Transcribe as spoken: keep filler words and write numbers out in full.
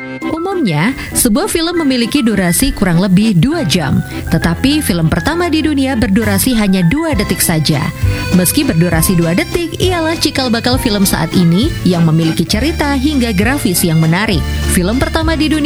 Umumnya, sebuah film memiliki durasi kurang lebih dua jam, tetapi film pertama di dunia berdurasi hanya dua detik saja. Meski berdurasi dua detik, ialah cikal bakal film saat ini yang memiliki cerita hingga grafis yang menarik. Film pertama di dunia